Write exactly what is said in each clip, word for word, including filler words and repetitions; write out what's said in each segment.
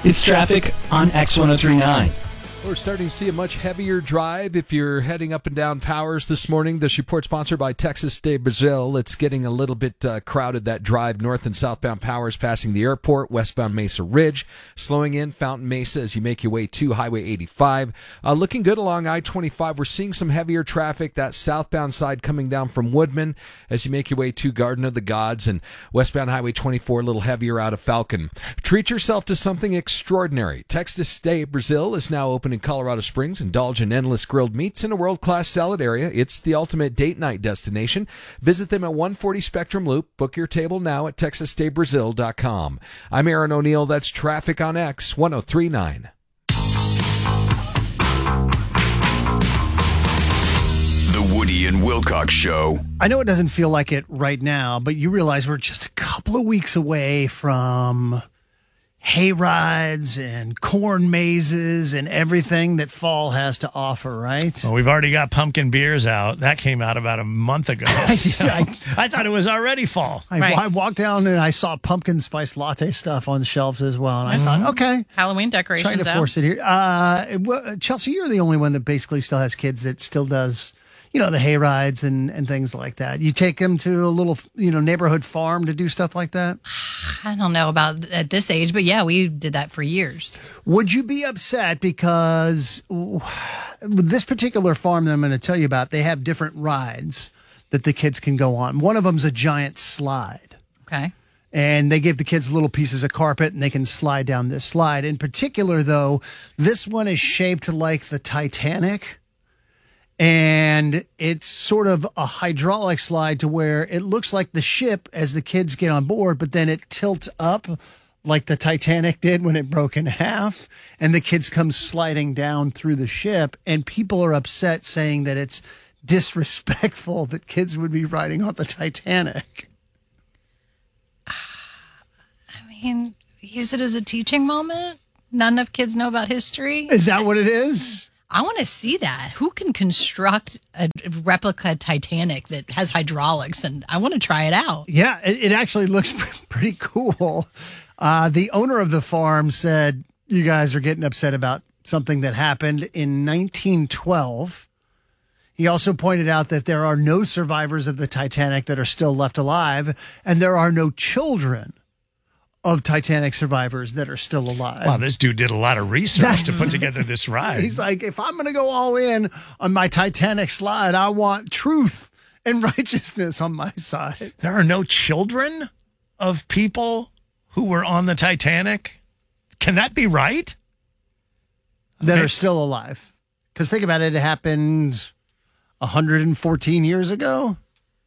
It's traffic on X ten thirty-nine. We're starting to see a much heavier drive if you're heading up and down Powers this morning. This report sponsored by Texas de Brazil. It's getting a little bit uh, crowded, that drive north and southbound Powers passing the airport, westbound Mesa Ridge, slowing in Fountain Mesa as you make your way to Highway eighty-five. Uh, looking good along I twenty-five. We're seeing some heavier traffic, that southbound side coming down from Woodman as you make your way to Garden of the Gods, and westbound Highway twenty-four a little heavier out of Falcon. Treat yourself to something extraordinary. Texas de Brazil is now open in Colorado Springs. Indulge in endless grilled meats in a world-class salad area. It's the ultimate date night destination. Visit them at one forty Spectrum Loop. Book your table now at texas de brazil dot com. I'm Aaron O'Neill. That's traffic on X ten thirty-nine. The Woody and Wilcox Show. I know it doesn't feel like it right now, but you realize we're just a couple of weeks away from hay rides and corn mazes and everything that fall has to offer, right? Well, we've already got pumpkin beers out. That came out about a month ago. So I, I thought it was already fall. I, right. I walked down and I saw pumpkin spice latte stuff on the shelves as well. And I Mm-hmm. thought, okay. Halloween decorations Trying to out. force it here. Uh, well, Chelsea, you're the only one that basically still has kids that still does, you know, the hay rides and, and things like that. You take them to a little, you know, neighborhood farm to do stuff like that? I don't know about at this age, but yeah, we did that for years. Would you be upset because with this particular farm that I'm going to tell you about, they have different rides that the kids can go on. One of them's a giant slide. Okay. And they give the kids little pieces of carpet and they can slide down this slide. In particular, though, this one is shaped like the Titanic. And it's sort of a hydraulic slide to where it looks like the ship as the kids get on board, but then it tilts up like the Titanic did when it broke in half. And the kids come sliding down through the ship. And people are upset saying that it's disrespectful that kids would be riding on the Titanic. I mean, use it as a teaching moment. Not enough kids know about history. Is that what it is? I want to see that. Who can construct a replica Titanic that has hydraulics? And I want to try it out. Yeah, it, it actually looks pretty cool. Uh, the owner of the farm said, you guys are getting upset about something that happened in nineteen twelve. He also pointed out that there are no survivors of the Titanic that are still left alive, and there are no children of Titanic survivors that are still alive. Wow, this dude did a lot of research to put together this ride. He's like, if I'm going to go all in on my Titanic slide, I want truth and righteousness on my side. There are no children of people who were on the Titanic? Can that be right? That Okay. are still alive. Because think about it, it happened one hundred fourteen years ago.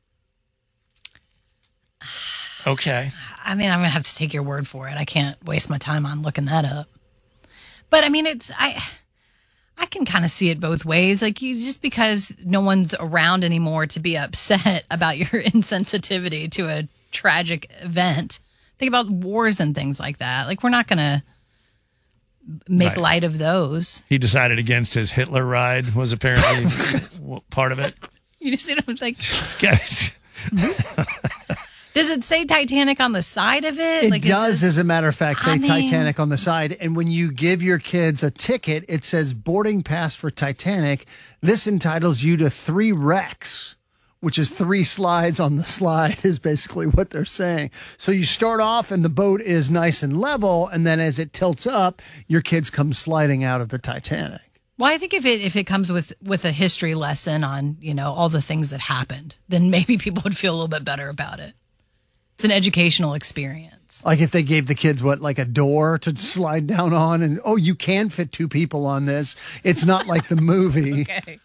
Okay. I mean, I'm going to have to take your word for it. I can't waste my time on looking that up. But I mean, it's, I, I can kind of see it both ways. Like, you, just because no one's around anymore to be upset about your insensitivity to a tragic event. Think about wars and things like that. Like, we're not going to make Right. light of those. He decided against his Hitler ride was apparently part of it. You just, you know, like, Guys. does it say Titanic on the side of it? It like, is does, this- as a matter of fact, say I mean- Titanic on the side. And when you give your kids a ticket, it says boarding pass for Titanic. This entitles you to three wrecks, which is three slides on the slide, is basically what they're saying. So you start off and the boat is nice and level. And then as it tilts up, your kids come sliding out of the Titanic. Well, I think if it if it comes with, with a history lesson on, you know, all the things that happened, then maybe people would feel a little bit better about it. It's an educational experience. Like if they gave the kids, what, like a door to slide down on and, oh, you can fit two people on this. It's not like the movie. Okay.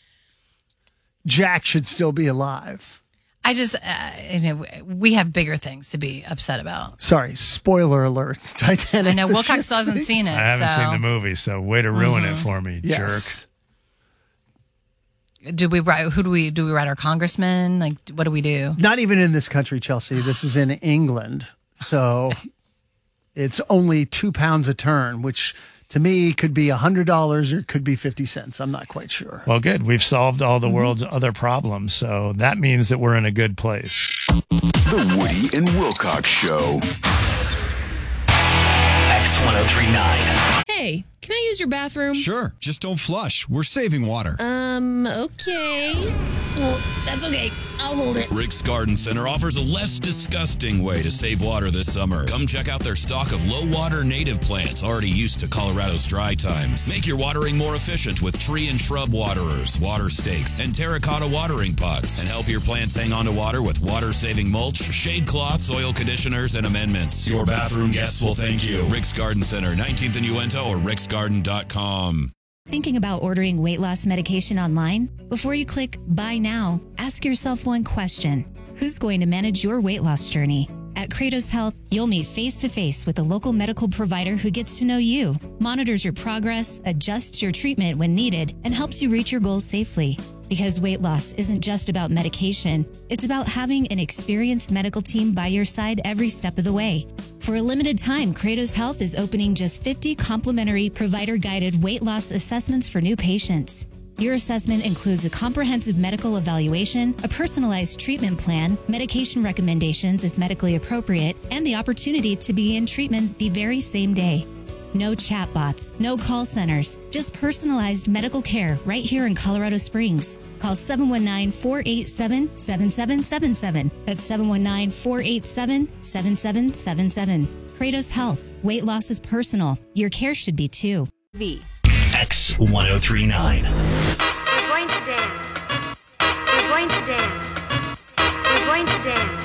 Jack should still be alive. I just, uh, you know, we have bigger things to be upset about. Sorry, spoiler alert. Titanic. I know the Wilcox ship hasn't sinks. seen it. I haven't so. seen the movie, so way to ruin it for me, Yes. Do we write? Who do we do? We write our congressman? Like, what do we do? Not even in this country, Chelsea. This is in England. So it's only two pounds a turn, which to me could be one hundred dollars or it could be fifty cents. I'm not quite sure. Well, good. We've solved all the world's other problems, so that means that we're in a good place. The Woody and Wilcox Show. X ten three point nine. Hey, can I use your bathroom? Sure, just don't flush. We're saving water. Um, okay. Well, that's okay. I'll hold it. Rick's Garden Center offers a less disgusting way to save water this summer. Come check out their stock of low-water native plants already used to Colorado's dry times. Make your watering more efficient with tree and shrub waterers, water stakes, and terracotta watering pots. And help your plants hang on to water with water-saving mulch, shade cloths, soil conditioners, and amendments. Your bathroom guests will thank you. Rick's Garden Center, nineteenth and Uinta, or ricks garden dot com. Thinking about ordering weight loss medication online? Before you click Buy Now, ask yourself one question. Who's going to manage your weight loss journey? At Kratos Health, you'll meet face-to-face with a local medical provider who gets to know you, monitors your progress, adjusts your treatment when needed, and helps you reach your goals safely. Because weight loss isn't just about medication, it's about having an experienced medical team by your side every step of the way. For a limited time, Kratos Health is opening just fifty complimentary provider-guided weight loss assessments for new patients. Your assessment includes a comprehensive medical evaluation, a personalized treatment plan, medication recommendations if medically appropriate, and the opportunity to begin treatment the very same day. No chatbots, no call centers, just personalized medical care right here in Colorado Springs. Call seven one nine, four eight seven, seven seven seven seven. That's seven one nine, four eight seven, seven seven seven seven. Kratos Health. Weight loss is personal. Your care should be too. V. X one oh three point nine. We're going to dance. We're going to dance. We're going to dance.